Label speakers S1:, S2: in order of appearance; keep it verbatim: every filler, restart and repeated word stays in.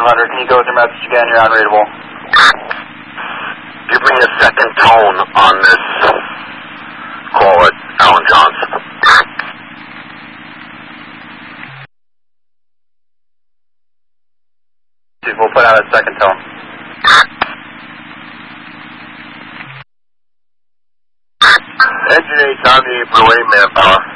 S1: hundred. Can you go with your message again? You're unreadable.
S2: Give me a second tone on this call at Alan Johns.
S1: We'll put out a second tone.
S2: Engine eight's on the April eight manpower.